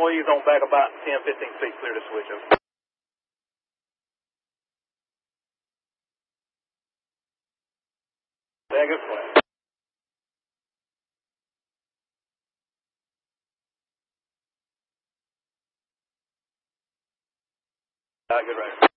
Employees on back about 10, 15 feet, clear the switch. Bag is flat. Good right.